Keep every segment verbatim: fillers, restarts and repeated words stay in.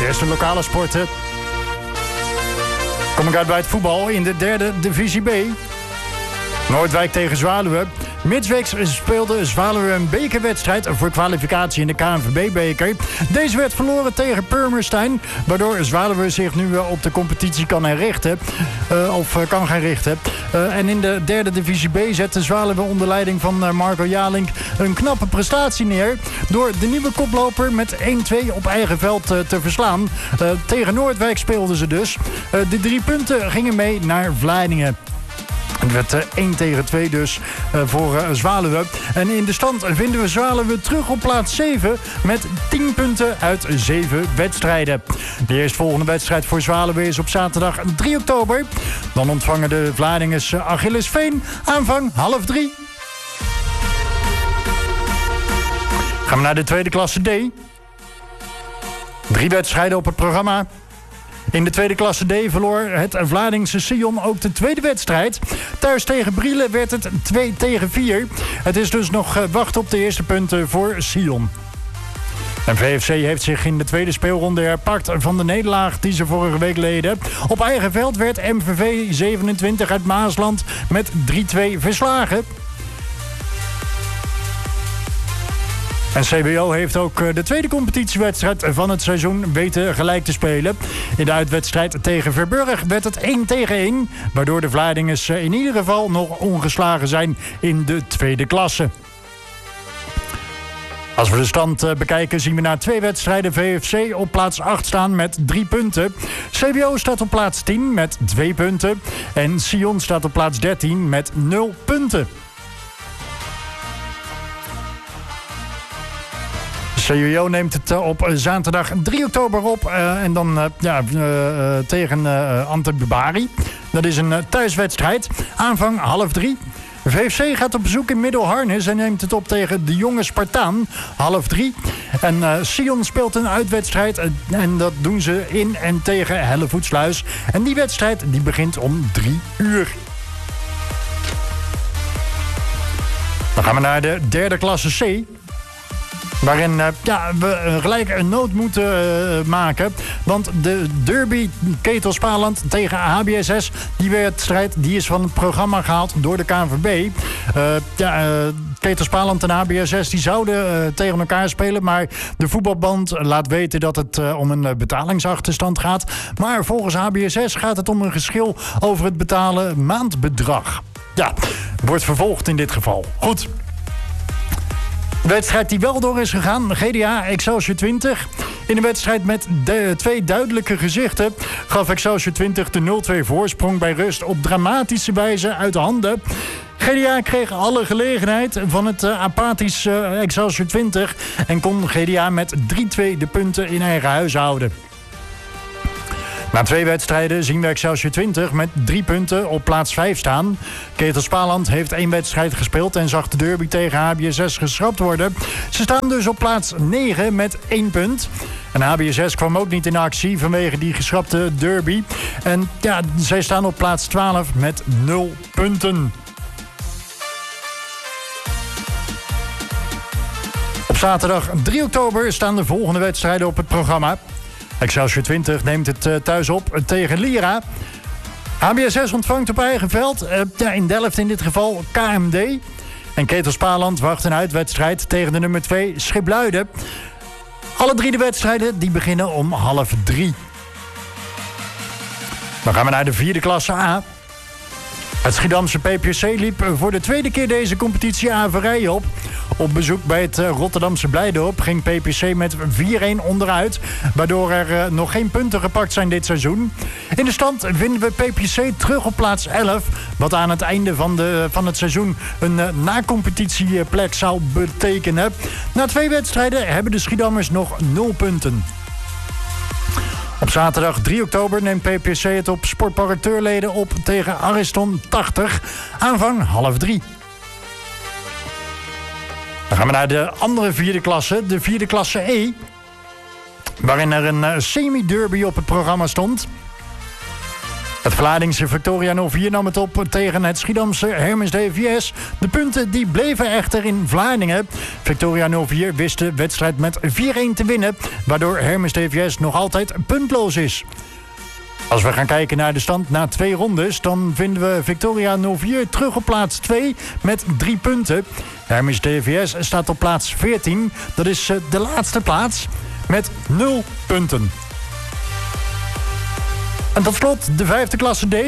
Eerste lokale sporten. Kom ik uit bij het voetbal in de derde divisie B. Noordwijk tegen Zwaluwe. Midweeks speelde Zwaluwe een bekerwedstrijd voor kwalificatie in de K N V B-beker. Deze werd verloren tegen Purmerstein, waardoor Zwaluwe zich nu op de competitie kan herrichten. Uh, of uh, kan gaan richten. Uh, en in de derde divisie B zette Zwaluwe onder leiding van uh, Marco Jalink een knappe prestatie neer door de nieuwe koploper met één twee op eigen veld uh, te verslaan. Uh, tegen Noordwijk speelden ze dus. Uh, de drie punten gingen mee naar Vlaardingen. Het werd uh, één tegen twee dus uh, voor uh, Zwaluwe. En in de stand vinden we Zwaluwe terug op plaats zeven met tien punten uit zeven wedstrijden. De eerstvolgende wedstrijd voor Zwaluwe is op zaterdag drie oktober. Dan ontvangen de Vlaardingers uh, Achillesveen. Aanvang half drie. Gaan we naar de tweede klasse D. Drie wedstrijden op het programma. In de tweede klasse D verloor het Vlaardingse Sion ook de tweede wedstrijd. Thuis tegen Brielen werd het twee tegen vier. Het is dus nog wachten op de eerste punten voor Sion. En V F C heeft zich in de tweede speelronde herpakt van de nederlaag die ze vorige week leden. Op eigen veld werd M V V zevenentwintig uit Maasland met drie twee verslagen. En C B O heeft ook de tweede competitiewedstrijd van het seizoen weten gelijk te spelen. In de uitwedstrijd tegen Verburg werd het één tegen één... waardoor de Vlaardingers in ieder geval nog ongeslagen zijn in de tweede klasse. Als we de stand bekijken zien we na twee wedstrijden V F C op plaats acht staan met drie punten. C B O staat op plaats tien met twee punten. En Sion staat op plaats dertien met nul punten. C U O neemt het op zaterdag drie oktober op. Uh, en dan uh, ja, uh, uh, tegen uh, Antibari. Dat is een uh, thuiswedstrijd. Aanvang half drie. V F C gaat op bezoek in Middelharnis en neemt het op tegen de jonge Spartaan. Half drie. En uh, Sion speelt een uitwedstrijd. Uh, en dat doen ze in en tegen Hellevoetsluis. En die wedstrijd die begint om drie uur. Dan gaan we naar de derde klasse C. Waarin uh, ja, we gelijk een nood moeten uh, maken. Want de derby Ketel-Spaland tegen H B S S... die wedstrijd die is van het programma gehaald door de K N V B. Uh, ja, uh, Ketel-Spaland en H B S S die zouden uh, tegen elkaar spelen. Maar de voetbalbond laat weten dat het uh, om een uh, betalingsachterstand gaat. Maar volgens H B S S gaat het om een geschil over het betalen maandbedrag. Ja, wordt vervolgd in dit geval. Goed. De wedstrijd die wel door is gegaan, G D A Excelsior twintig. In een wedstrijd met de twee duidelijke gezichten gaf Excelsior twintig de nul twee voorsprong bij rust op dramatische wijze uit de handen. G D A kreeg alle gelegenheid van het uh, apathisch uh, Excelsior twintig en kon G D A met drie twee de punten in eigen huis houden. Na twee wedstrijden zien we Excelsior twintig met drie punten op plaats vijf staan. Ketel-Spaland heeft één wedstrijd gespeeld en zag de derby tegen H B S S geschrapt worden. Ze staan dus op plaats negen met één punt. En H B S S kwam ook niet in actie vanwege die geschrapte derby. En ja, zij staan op plaats twaalf met nul punten. Op zaterdag drie oktober staan de volgende wedstrijden op het programma. Excelsior twintig neemt het uh, thuis op tegen Lira. H B S S ontvangt op eigen veld, uh, ja, in Delft in dit geval, K M D. En Ketel-Spaland wacht een uitwedstrijd tegen de nummer twee Schipluiden. Alle drie de wedstrijden die beginnen om half drie. Dan gaan we naar de vierde klasse A. Het Schiedamse P P C liep voor de tweede keer deze competitie averij op. Op bezoek bij het Rotterdamse Blijdorp ging P P C met vier een onderuit, waardoor er uh, nog geen punten gepakt zijn dit seizoen. In de stand vinden we P P C terug op plaats elf, wat aan het einde van, de, van het seizoen een uh, na-competitieplek zou betekenen. Na twee wedstrijden hebben de Schiedammers nog nul punten. Op zaterdag drie oktober neemt P P C het op Sportpark Teurleden op tegen Ariston tachtig. Aanvang half drie. Dan gaan we naar de andere vierde klasse, de vierde klasse E. Waarin er een uh, semi-derby op het programma stond. Het Vlaardingse Victoria nul vier nam het op tegen het Schiedamse Hermes D V S. De punten die bleven echter in Vlaardingen. Victoria nul vier wist de wedstrijd met vier-een te winnen, waardoor Hermes D V S nog altijd puntloos is. Als we gaan kijken naar de stand na twee rondes, dan vinden we Victoria nul vier terug op plaats twee met drie punten. Hermes D V S staat op plaats veertien. Dat is de laatste plaats met nul punten. En tot slot de vijfde klasse D.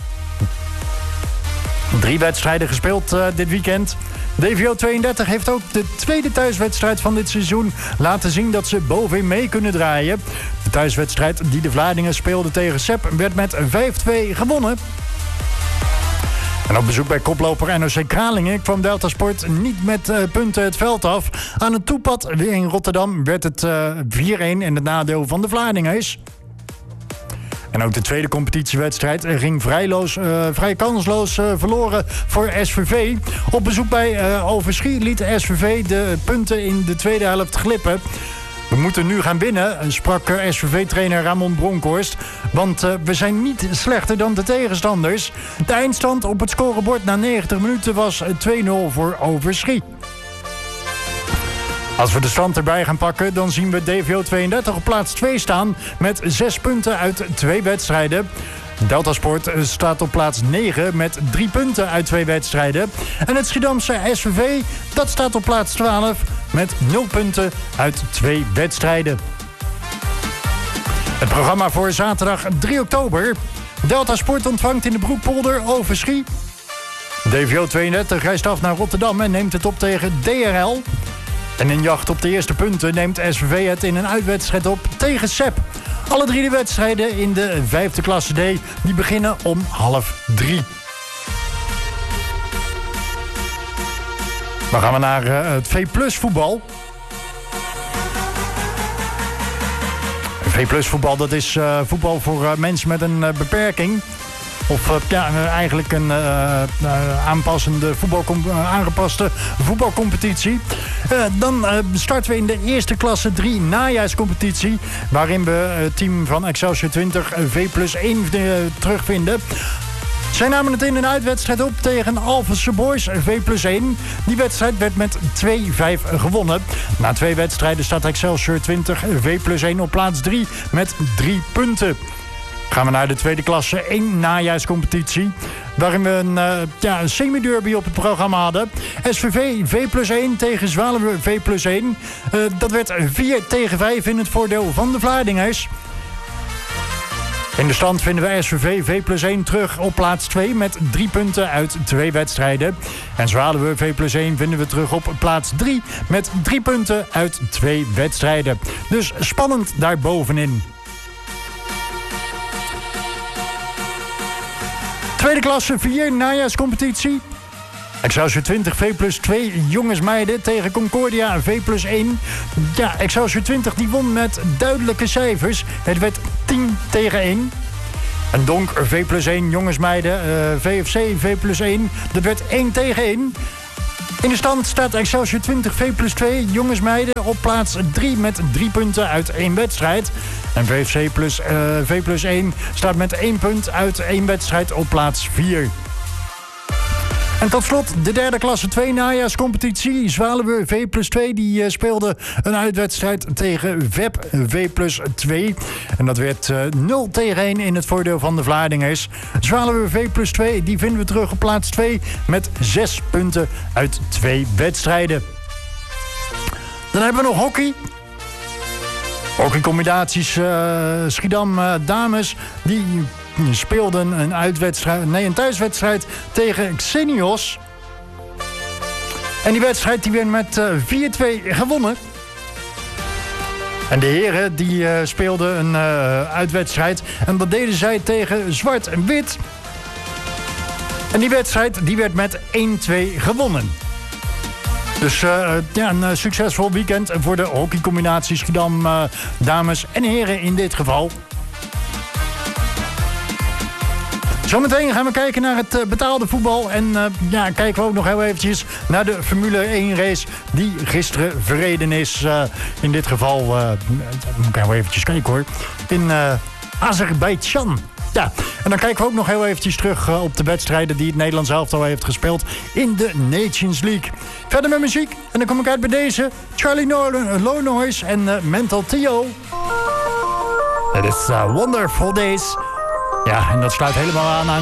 Drie wedstrijden gespeeld uh, dit weekend. D V O tweeëndertig heeft ook de tweede thuiswedstrijd van dit seizoen laten zien dat ze bovenin mee kunnen draaien. De thuiswedstrijd die de Vlaardingen speelden tegen Sepp werd met vijf-twee gewonnen. En op bezoek bij koploper N O C Kralingen kwam Delta Sport niet met uh, punten het veld af. Aan het toepad weer in Rotterdam werd het uh, vier-een in het nadeel van de Vlaardingers. En ook de tweede competitiewedstrijd ging vrijloos, uh, vrij kansloos uh, verloren voor S V V. Op bezoek bij uh, Overschie liet S V V de punten in de tweede helft glippen. We moeten nu gaan winnen, sprak S V V-trainer Ramon Bronkhorst. Want uh, we zijn niet slechter dan de tegenstanders. De eindstand op het scorebord na negentig minuten was twee-nul voor Overschie. Als we de stand erbij gaan pakken, dan zien we D V O tweeëndertig op plaats twee staan met zes punten uit twee wedstrijden. Delta Sport staat op plaats negen met drie punten uit twee wedstrijden. En het Schiedamse S V V, dat staat op plaats twaalf met nul punten uit twee wedstrijden. Het programma voor zaterdag drie oktober. Delta Sport ontvangt in de Broekpolder Overschie. D V O tweeëndertig reist af naar Rotterdam en neemt het op tegen D R L. En in jacht op de eerste punten neemt S V V het in een uitwedstrijd op tegen Sepp. Alle drie de wedstrijden in de vijfde klasse D die beginnen om half drie. Dan gaan we naar uh, het V plus voetbal. V plus voetbal, dat is uh, voetbal voor uh, mensen met een uh, beperking. Of uh, ja, eigenlijk een uh, uh, aanpassende voetbalcom- uh, aangepaste voetbalcompetitie. Uh, dan uh, starten we in de eerste klasse drie najaarscompetitie. Waarin we het team van Excelsior twintig uh, V plus één uh, terugvinden. Zij namen het in een uitwedstrijd op tegen Alphense Boys V plus één. Die wedstrijd werd met twee-vijf gewonnen. Na twee wedstrijden staat Excelsior twintig V plus één op plaats drie met drie punten. Gaan we naar de tweede klasse één najaarscompetitie. Waarin we een, uh, ja, een semi-derby op het programma hadden. S V V V plus één tegen Zwaluwe V plus één. Uh, dat werd vier tegen vijf in het voordeel van de Vlaardingers. In de stand vinden we S V V V plus één terug op plaats twee met drie punten uit twee wedstrijden. En Zwaluwe V plus één vinden we terug op plaats drie met drie punten uit twee wedstrijden. Dus spannend daar bovenin. Tweede klasse vier najaarscompetitie. Excelsior twintig V plus twee jongensmeiden tegen Concordia V plus één. Ja, Excelsior twintig die won met duidelijke cijfers. Het werd tien tegen één. En Donk V plus één jongensmeiden uh, V F C V plus één. Dat werd één tegen één. In de stand staat Excelsior twintig V plus twee jongensmeiden op plaats drie met drie punten uit één wedstrijd. En V F C plus, uh, V plus één staat met één punt uit één wedstrijd op plaats vier. En tot slot de derde klasse twee najaarscompetitie. Zwaluwe V plus twee die uh, speelde een uitwedstrijd tegen V E P V plus twee. En dat werd uh, nul tegen één in het voordeel van de Vlaardingers. Zwaluwe V plus twee die vinden we terug op plaats twee met zes punten uit twee wedstrijden. Dan hebben we nog hockey. Hockeycombinaties uh, Schiedam uh, dames die speelden een, uitwedstrijd, nee, een thuiswedstrijd tegen Xenios. En die wedstrijd die werd met uh, vier-twee gewonnen. En de heren die uh, speelden een uh, uitwedstrijd. En dat deden zij tegen Zwart en Wit. En die wedstrijd die werd met één-twee gewonnen. Dus uh, ja, een uh, succesvol weekend voor de hockeycombinatie Schiedam uh, dames en heren in dit geval. Zometeen gaan we kijken naar het uh, betaalde voetbal. En uh, ja, kijken we ook nog heel eventjes naar de Formule één race die gisteren verreden is. Uh, in dit geval, uh, moet ik heel eventjes kijken hoor, in uh, Azerbeidzjan. Ja, en dan kijken we ook nog heel eventjes terug uh, op de wedstrijden die het Nederlands elftal heeft gespeeld in de Nations League. Verder met muziek. En dan kom ik uit bij deze. Charlie Low Noise en uh, Mental Theo. Het is uh, Wonderful Days. Ja, en dat sluit helemaal aan aan